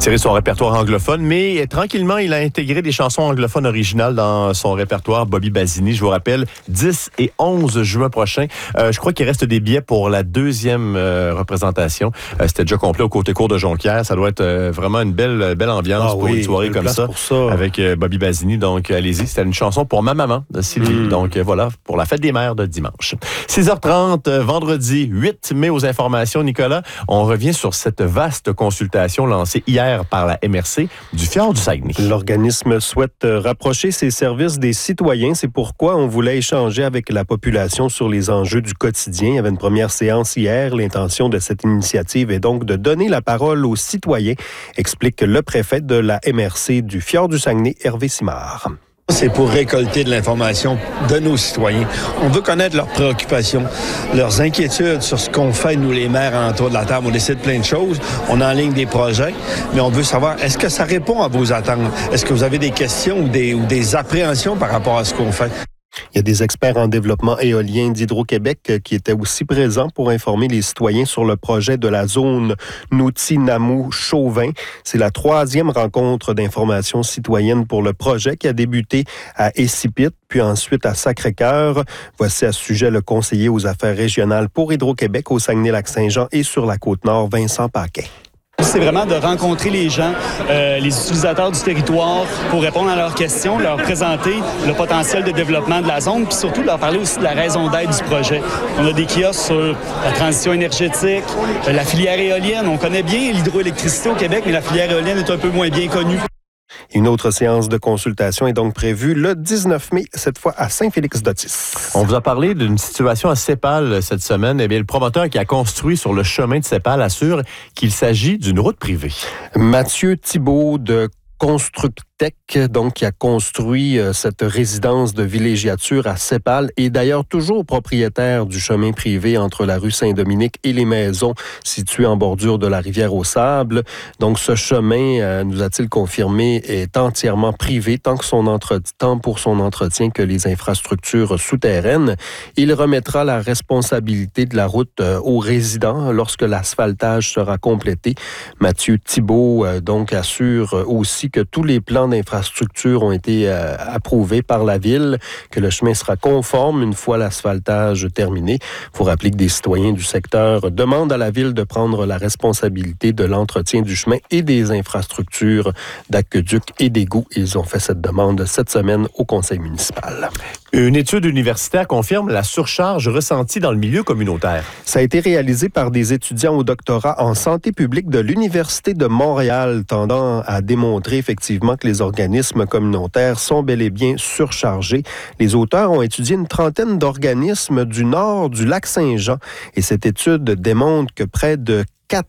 tiré son répertoire anglophone, mais tranquillement, il a intégré des chansons anglophones originales dans son répertoire. Bobby Basini, je vous rappelle, 10 et 11 juin prochain. Je crois qu'il reste des billets pour la deuxième représentation. C'était déjà complet au côté court de Jonquière. Ça doit être vraiment une belle ambiance pour une soirée comme ça, avec Bobby Basini. Donc, allez-y. C'était une chanson pour ma maman, Sylvie. Donc, voilà, pour la fête des mères de dimanche. 6h30, vendredi 8 mai aux informations. Nicolas, on revient sur cette vaste consultation lancée hier par la MRC du Fjord du Saguenay. L'organisme souhaite rapprocher ses services des citoyens. C'est pourquoi on voulait échanger avec la population sur les enjeux du quotidien. Il y avait une première séance hier. L'intention de cette initiative est donc de donner la parole aux citoyens, explique le préfet de la MRC du Fjord du Saguenay, Hervé Simard. C'est pour récolter de l'information de nos citoyens. On veut connaître leurs préoccupations, leurs inquiétudes sur ce qu'on fait, nous les maires, en tour de la table. On décide plein de choses, on enligne des projets, mais on veut savoir, est-ce que ça répond à vos attentes? Est-ce que vous avez des questions ou des appréhensions par rapport à ce qu'on fait? Il y a des experts en développement éolien d'Hydro-Québec qui étaient aussi présents pour informer les citoyens sur le projet de la zone Noutinamou-Chauvin. C'est la 3e rencontre d'information citoyenne pour le projet qui a débuté à Essipit, puis ensuite à Sacré-Cœur. Voici à ce sujet le conseiller aux affaires régionales pour Hydro-Québec au Saguenay-Lac-Saint-Jean et sur la Côte-Nord, Vincent Paquin. C'est vraiment de rencontrer les gens, les utilisateurs du territoire pour répondre à leurs questions, leur présenter le potentiel de développement de la zone, puis surtout leur parler aussi de la raison d'être du projet. On a des kiosques sur la transition énergétique, la filière éolienne. On connaît bien l'hydroélectricité au Québec, mais la filière éolienne est un peu moins bien connue. Une autre séance de consultation est donc prévue le 19 mai, cette fois à Saint-Félix-d'Otis. On vous a parlé d'une situation à Sépal cette semaine. Eh bien, le promoteur qui a construit sur le chemin de Sépal assure qu'il s'agit d'une route privée. Mathieu Thibault de Constructec, donc, qui a construit cette résidence de villégiature à Sépal, est d'ailleurs toujours propriétaire du chemin privé entre la rue Saint-Dominique et les maisons situées en bordure de la rivière aux Sables. Donc, ce chemin, nous a-t-il confirmé, est entièrement privé tant pour son entretien que les infrastructures souterraines. Il remettra la responsabilité de la route aux résidents lorsque l'asphaltage sera complété. Mathieu Thibault, donc, assure aussi que tous les plans d'infrastructure ont été approuvés par la Ville, que le chemin sera conforme une fois l'asphaltage terminé. Il faut rappeler que des citoyens du secteur demandent à la Ville de prendre la responsabilité de l'entretien du chemin et des infrastructures d'aqueduc et d'égouts. Ils ont fait cette demande cette semaine au conseil municipal. Une étude universitaire confirme la surcharge ressentie dans le milieu communautaire. Ça a été réalisé par des étudiants au doctorat en santé publique de l'Université de Montréal, tendant à démontrer effectivement que les organismes communautaires sont bel et bien surchargés. Les auteurs ont étudié une trentaine d'organismes du nord du lac Saint-Jean et cette étude démontre que près de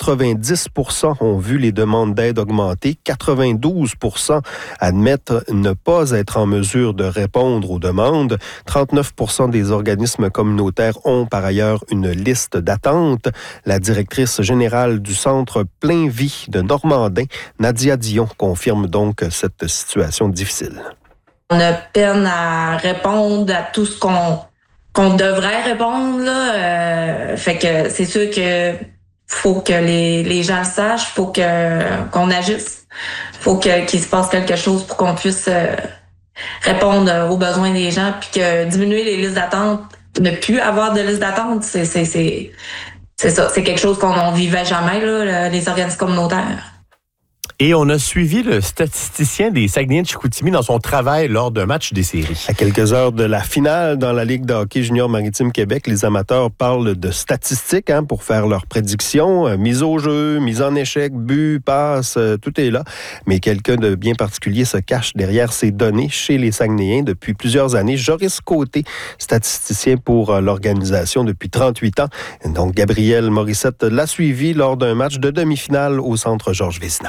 90% ont vu les demandes d'aide augmenter. 92% admettent ne pas être en mesure de répondre aux demandes. 39% des organismes communautaires ont par ailleurs une liste d'attente. La directrice générale du Centre Plein Vie de Normandin, Nadia Dion, confirme donc cette situation difficile. On a peine à répondre à tout ce qu'on devrait répondre, là. Fait que c'est sûr que faut que les gens le sachent, faut qu'on agisse, faut qu'il se passe quelque chose pour qu'on puisse répondre aux besoins des gens, puis que diminuer les listes d'attente, ne plus avoir de liste d'attente, c'est ça, c'est quelque chose qu'on ne vivait jamais là, les organismes communautaires. Et on a suivi le statisticien des Saguenayens de Chicoutimi dans son travail lors d'un match des séries. À quelques heures de la finale dans la Ligue de hockey junior Maritime Québec, les amateurs parlent de statistiques pour faire leurs prédictions. Mise au jeu, mise en échec, but, passe, tout est là. Mais quelqu'un de bien particulier se cache derrière ces données chez les Saguenayens depuis plusieurs années. Joris Côté, statisticien pour l'organisation depuis 38 ans. Donc, Gabriel Morissette l'a suivi lors d'un match de demi-finale au Centre Georges Vézina.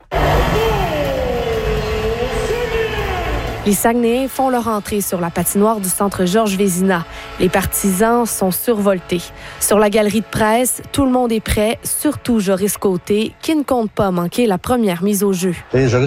Les Saguenayens font leur entrée sur la patinoire du Centre Georges Vézina. Les partisans sont survoltés. Sur la galerie de presse, tout le monde est prêt, surtout Joris Côté, qui ne compte pas manquer la première mise au jeu. Joris